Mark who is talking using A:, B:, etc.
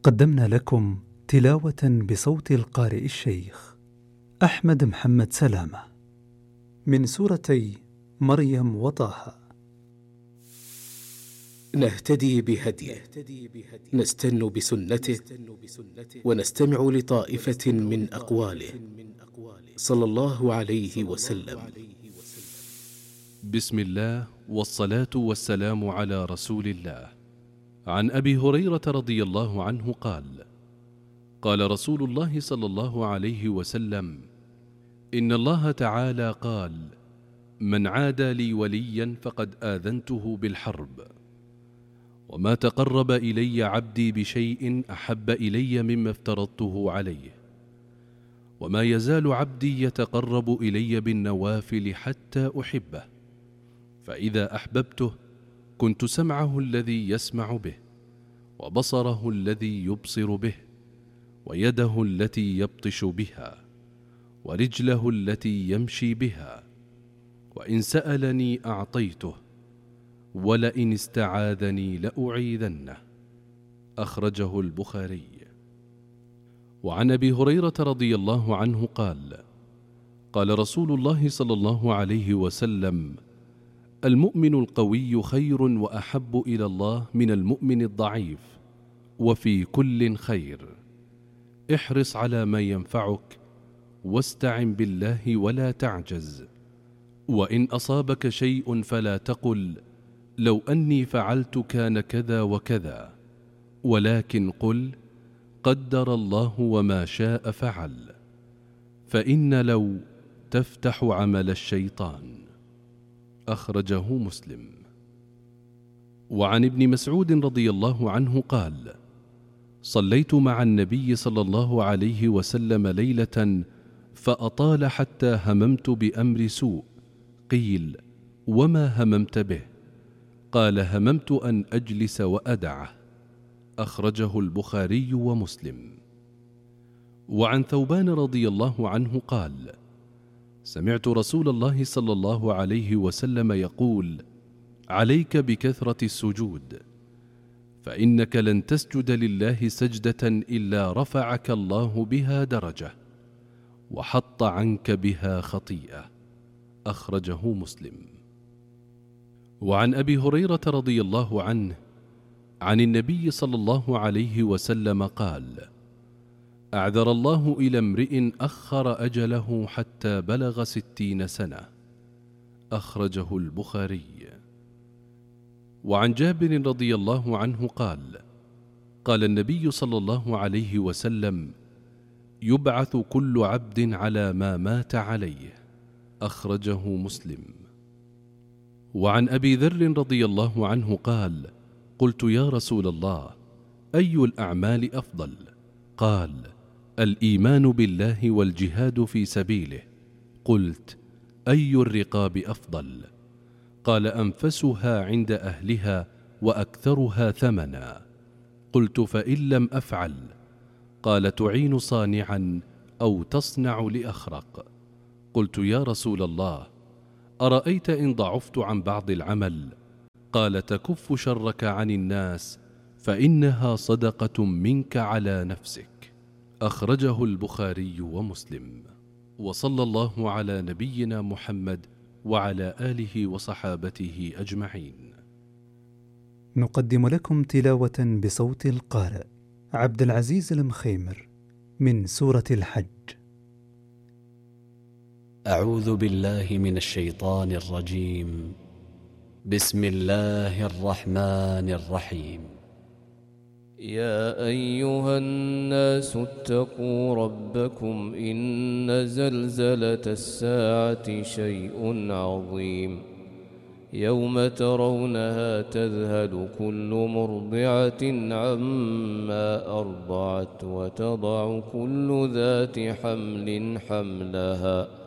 A: قدمنا لكم تلاوة بصوت القارئ الشيخ أحمد محمد سلامة من سورتي مريم وطه.
B: نهتدي بهديه، نستن بسنته، ونستمع لطائفة من أقواله صلى الله عليه وسلم.
C: بسم الله والصلاة والسلام على رسول الله. عن أبي هريرة رضي الله عنه قال: قال رسول الله صلى الله عليه وسلم: إن الله تعالى قال: من عادى لي وليا فقد آذنته بالحرب، وما تقرب إلي عبدي بشيء أحب إلي مما افترضته عليه، وما يزال عبدي يتقرب إلي بالنوافل حتى أحبه، فإذا أحببته كنت سمعه الذي يسمع به، وبصره الذي يبصر به، ويده التي يبطش بها، ورجله التي يمشي بها، وإن سألني أعطيته، ولئن استعاذني لأعيذنه. أخرجه البخاري. وعن أبي هريرة رضي الله عنه قال: قال رسول الله صلى الله عليه وسلم: المؤمن القوي خير وأحب إلى الله من المؤمن الضعيف، وفي كل خير. احرص على ما ينفعك، واستعن بالله ولا تعجز. وإن أصابك شيء فلا تقل لو أني فعلت كان كذا وكذا، ولكن قل قدر الله وما شاء فعل، فإن لو تفتح عمل الشيطان. أخرجه مسلم. وعن ابن مسعود رضي الله عنه قال: صليت مع النبي صلى الله عليه وسلم ليلة فأطال حتى هممت بأمر سوء. قيل: وما هممت به؟ قال: هممت أن أجلس وأدعه. أخرجه البخاري ومسلم. وعن ثوبان رضي الله عنه قال: سمعت رسول الله صلى الله عليه وسلم يقول: عليك بكثرة السجود، فإنك لن تسجد لله سجدة إلا رفعك الله بها درجة، وحط عنك بها خطيئة. أخرجه مسلم. وعن أبي هريرة رضي الله عنه عن النبي صلى الله عليه وسلم قال: أعذر الله إلى امرئ أخر أجله حتى بلغ 60 سنة. أخرجه البخاري. وعن جابر رضي الله عنه قال: قال النبي صلى الله عليه وسلم: يبعث كل عبد على ما مات عليه. أخرجه مسلم. وعن أبي ذر رضي الله عنه قال: قلت يا رسول الله، أي الأعمال أفضل؟ قال: الإيمان بالله والجهاد في سبيله. قلت: أي الرقاب أفضل؟ قال: أنفسها عند أهلها وأكثرها ثمنا. قلت: فإن لم أفعل؟ قال: تعين صانعا أو تصنع لأخرق. قلت: يا رسول الله، أرأيت إن ضعفت عن بعض العمل؟ قال: تكف شرك عن الناس، فإنها صدقة منك على نفسك. أخرجه البخاري ومسلم. وصلى الله على نبينا محمد وعلى آله وصحابته أجمعين.
A: نقدم لكم تلاوة بصوت القارئ عبد العزيز المخيمر من سورة الحج.
D: أعوذ بالله من الشيطان الرجيم. بسم الله الرحمن الرحيم.
E: يا أيها الناس اتقوا ربكم إن زلزلة الساعة شيء عظيم. يوم ترونها تذهل كل مرضعة عما أرضعت، وتضع كل ذات حمل حملها،